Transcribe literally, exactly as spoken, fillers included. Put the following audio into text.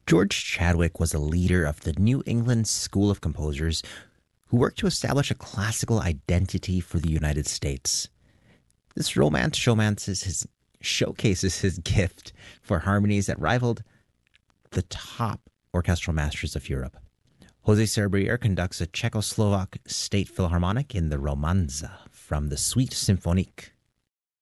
George Chadwick was a leader of the New England School of Composers who worked to establish a classical identity for the United States. This romance showmances his, showcases his gift for harmonies that rivaled the top orchestral masters of Europe. Jose Serbrier conducts a Czechoslovak state philharmonic in the Romanza from the Suite Symphonique